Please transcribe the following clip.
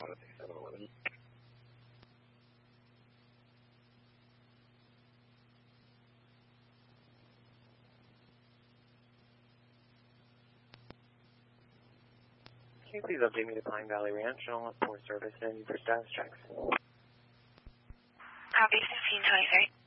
711. Can you please update me to Pine Valley Ranch? I'll have poor service and for status checks. Copy 1623.